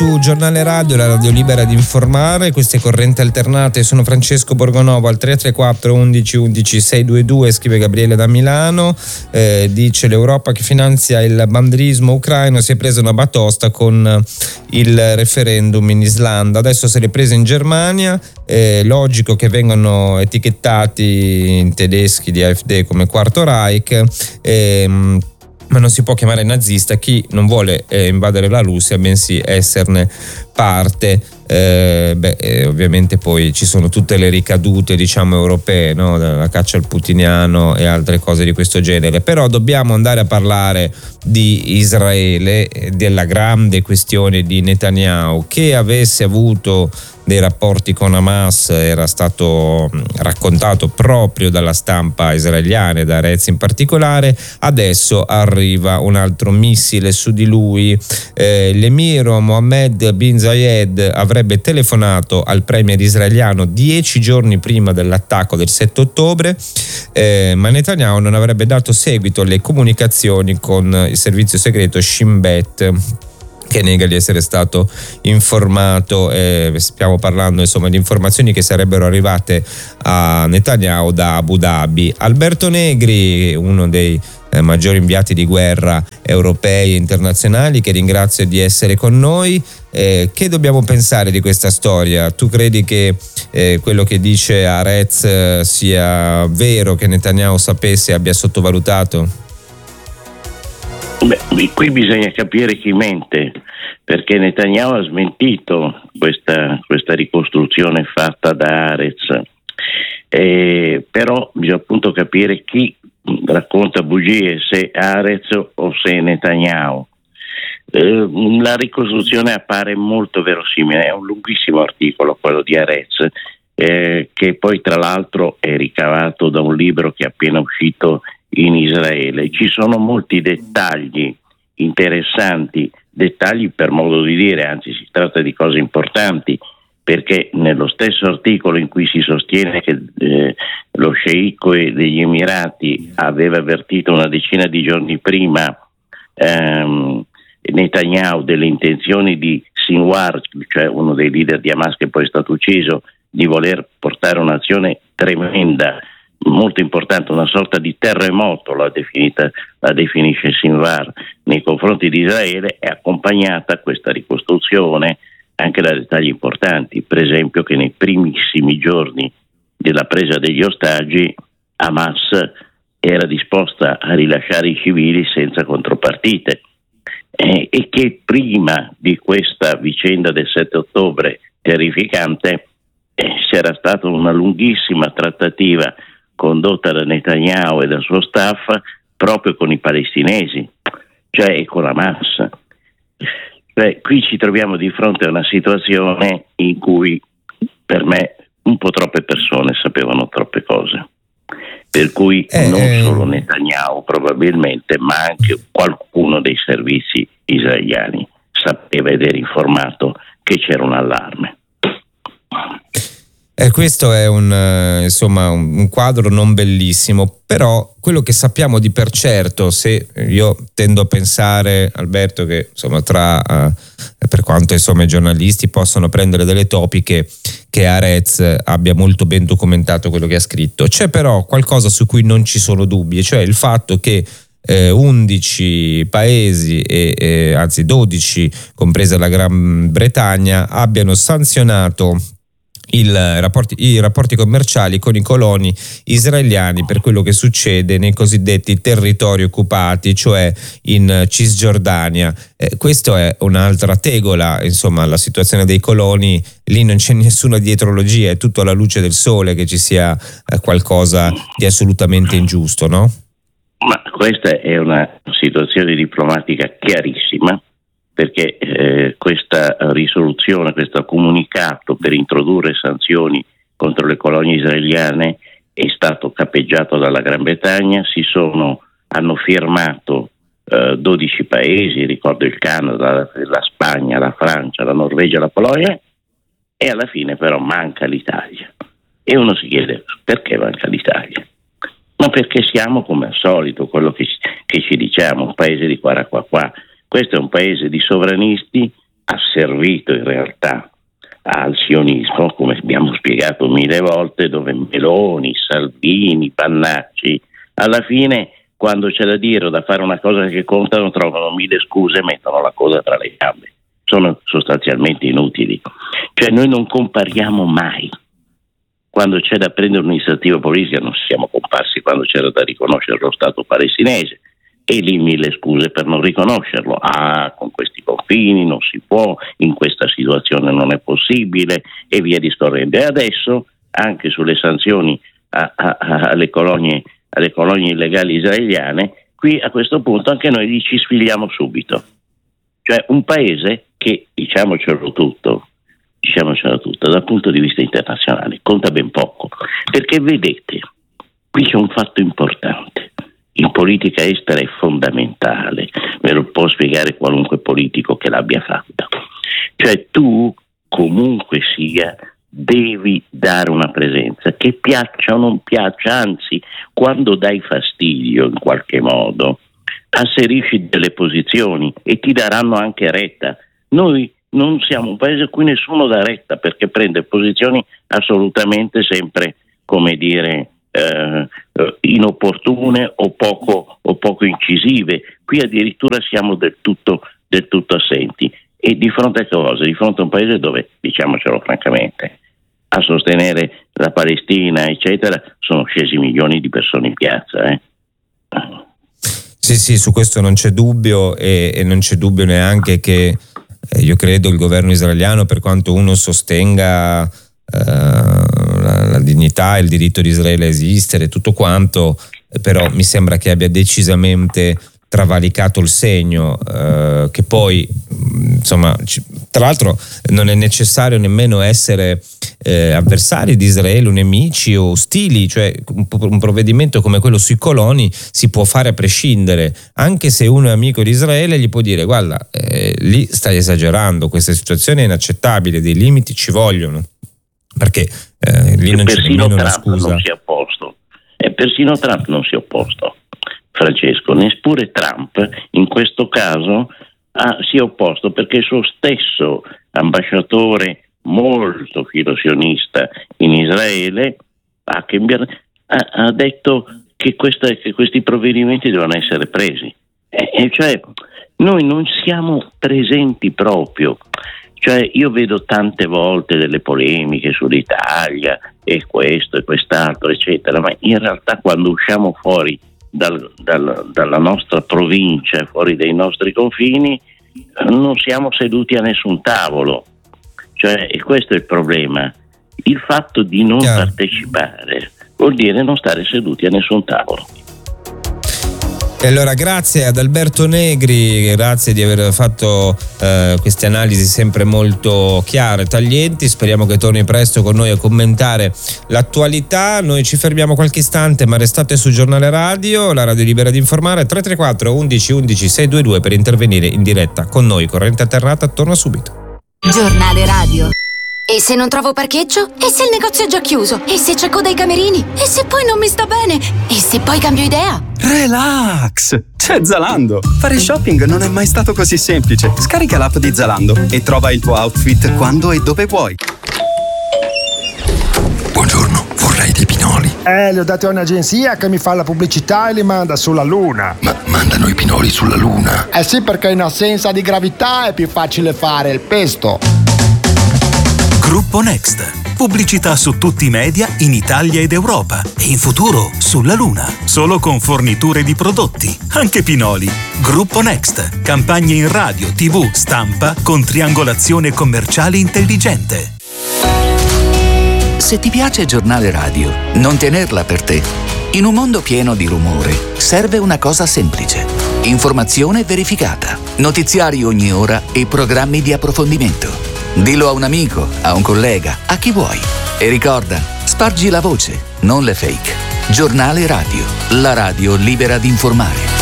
su Giornale Radio, la radio libera di informare. Queste correnti alternate. Sono Francesco Borgonovo al 334 11 11 622, scrive Gabriele da Milano. Dice: l'Europa che finanzia il banderismo ucraino si è presa una batosta con il referendum in Islanda, adesso se l'è presa in Germania. Logico che vengano etichettati in tedeschi di AfD come Quarto Reich, ma non si può chiamare nazista chi non vuole invadere la Russia, bensì esserne parte. Ovviamente poi ci sono tutte le ricadute, diciamo, europee, no? La caccia al putiniano e altre cose di questo genere. Però dobbiamo andare a parlare di Israele, della grande questione di Netanyahu, che avesse avuto dei rapporti con Hamas era stato raccontato proprio dalla stampa israeliana e da Haaretz in particolare. Adesso arriva un altro missile su di lui. L'emiro Mohammed bin Zayed avrebbe telefonato al premier israeliano 10 giorni prima dell'attacco del 7 ottobre, ma Netanyahu non avrebbe dato seguito alle comunicazioni con il servizio segreto Shin Bet, che nega di essere stato informato. Stiamo parlando insomma di informazioni che sarebbero arrivate a Netanyahu da Abu Dhabi. Alberto Negri, uno dei maggiori inviati di guerra europei e internazionali, che ringrazio di essere con noi. Che dobbiamo pensare di questa storia? Tu credi che quello che dice Haaretz sia vero, che Netanyahu sapesse e abbia sottovalutato? Qui bisogna capire chi mente, perché Netanyahu ha smentito questa ricostruzione fatta da Haaretz, però bisogna appunto capire chi racconta bugie, se Haaretz o se Netanyahu. La ricostruzione appare molto verosimile, è un lunghissimo articolo quello di Haaretz, che poi tra l'altro è ricavato da un libro che è appena uscito in Israele. Ci sono molti dettagli interessanti, dettagli per modo di dire, anzi si tratta di cose importanti, perché nello stesso articolo in cui si sostiene che lo sceicco degli Emirati aveva avvertito una decina di giorni prima Netanyahu delle intenzioni di Sinwar, cioè uno dei leader di Hamas che poi è stato ucciso, di voler portare un'azione tremenda, molto importante, una sorta di terremoto la definisce Sinwar nei confronti di Israele, è accompagnata questa ricostruzione anche da dettagli importanti, per esempio che nei primissimi giorni della presa degli ostaggi Hamas era disposta a rilasciare i civili senza contropartite, e che prima di questa vicenda del 7 ottobre terrificante c'era stata una lunghissima trattativa condotta da Netanyahu e dal suo staff proprio con i palestinesi, cioè con Hamas. Qui ci troviamo di fronte a una situazione in cui per me un po' troppe persone sapevano troppe cose, per cui non solo Netanyahu probabilmente, ma anche qualcuno dei servizi israeliani sapeva ed era informato che c'era un allarme. Questo è un quadro non bellissimo, però quello che sappiamo di per certo, se io tendo a pensare, Alberto, che insomma per quanto insomma i giornalisti possono prendere delle topiche, che Haaretz abbia molto ben documentato quello che ha scritto, c'è però qualcosa su cui non ci sono dubbi, cioè il fatto che 11 paesi anzi 12, compresa la Gran Bretagna, abbiano sanzionato i rapporti commerciali con i coloni israeliani per quello che succede nei cosiddetti territori occupati, cioè in Cisgiordania. Questo è un'altra tegola, insomma, la situazione dei coloni, lì non c'è nessuna dietrologia, è tutto alla luce del sole che ci sia qualcosa di assolutamente ingiusto, no? Ma questa è una situazione diplomatica chiarissima, perché questa risoluzione, questo comunicato per introdurre sanzioni contro le colonie israeliane è stato capeggiato dalla Gran Bretagna. Hanno firmato 12 paesi, ricordo il Canada, la Spagna, la Francia, la Norvegia, la Polonia, e alla fine però manca l'Italia. E uno si chiede perché manca l'Italia? Ma perché siamo, come al solito, quello che ci diciamo, un paese di qua. Questo è un paese di sovranisti ha servito in realtà al sionismo, come abbiamo spiegato 1000 volte, dove Meloni, Salvini, Pannacci, alla fine, quando c'è da dire o da fare una cosa che contano, trovano 1000 scuse e mettono la coda tra le gambe. Sono sostanzialmente inutili. Cioè noi non compariamo mai. Quando c'è da prendere un'iniziativa politica non siamo comparsi quando c'era da riconoscere lo Stato palestinese, e lì 1000 scuse per non riconoscerlo. Con questi confini non si può, in questa situazione non è possibile, e via discorrendo. E adesso anche sulle sanzioni alle colonie illegali israeliane, qui a questo punto anche noi ci sfigliamo subito. Cioè un paese che, diciamocelo tutto, dal punto di vista internazionale conta ben poco, perché vedete, qui c'è un fatto importante. In politica estera è fondamentale, ve lo può spiegare qualunque politico che l'abbia fatta. Cioè tu, comunque sia, devi dare una presenza, che piaccia o non piaccia, anzi, quando dai fastidio in qualche modo, asserisci delle posizioni e ti daranno anche retta. Noi non siamo un paese a cui nessuno dà retta, perché prende posizioni assolutamente sempre, come dire, inopportune o poco incisive. Qui addirittura siamo del tutto assenti. E di fronte a cosa? Di fronte a un paese dove, diciamocelo francamente, a sostenere la Palestina, eccetera, sono scesi milioni di persone in piazza. Sì, su questo non c'è dubbio, e non c'è dubbio neanche che io credo il governo israeliano, per quanto uno sostenga la dignità e il diritto di Israele a esistere, tutto quanto, però mi sembra che abbia decisamente travalicato il segno, che poi insomma, tra l'altro non è necessario nemmeno essere avversari di Israele o nemici o ostili, cioè un provvedimento come quello sui coloni si può fare a prescindere. Anche se uno è amico di Israele, gli può dire: guarda, lì stai esagerando, questa situazione è inaccettabile, dei limiti ci vogliono, perché lì non c'è nemmeno una scusa. Non si è opposto, e persino Trump non si è opposto, Francesco, neppure Trump in questo caso si è opposto, perché il suo stesso ambasciatore molto filosionista in Israele ha detto che questi provvedimenti devono essere presi, cioè noi non siamo presenti proprio. Cioè io vedo tante volte delle polemiche sull'Italia e questo e quest'altro eccetera, ma in realtà quando usciamo fuori dalla nostra provincia, fuori dai nostri confini, non siamo seduti a nessun tavolo. Cioè, e questo è il problema. Il fatto di non partecipare vuol dire non stare seduti a nessun tavolo. E allora grazie ad Alberto Negri, grazie di aver fatto queste analisi sempre molto chiare, taglienti. Speriamo che torni presto con noi a commentare l'attualità. Noi ci fermiamo qualche istante, ma restate su Giornale Radio, la radio libera di informare. 334 11 11 622 per intervenire in diretta con noi. Corrente alternata torna subito. Giornale Radio. E se non trovo parcheggio? E se il negozio è già chiuso? E se c'è coda ai camerini? E se poi non mi sta bene? E se poi cambio idea? Relax! C'è Zalando! Fare shopping non è mai stato così semplice. Scarica l'app di Zalando e trova il tuo outfit quando e dove vuoi. Buongiorno, vorrei dei pinoli. Li ho dati a un'agenzia che mi fa la pubblicità e li manda sulla Luna. Ma mandano i pinoli sulla Luna? Eh sì, perché in assenza di gravità è più facile fare il pesto. Gruppo Next. Pubblicità su tutti i media in Italia ed Europa e in futuro sulla Luna. Solo con forniture di prodotti, anche pinoli. Gruppo Next. Campagne in radio, TV, stampa con triangolazione commerciale intelligente. Se ti piace Giornale Radio, non tenerla per te. In un mondo pieno di rumore, serve una cosa semplice. Informazione verificata, notiziari ogni ora e programmi di approfondimento. Dillo a un amico, a un collega, a chi vuoi. E ricorda, spargi la voce, non le fake. Giornale Radio, la radio libera di informare.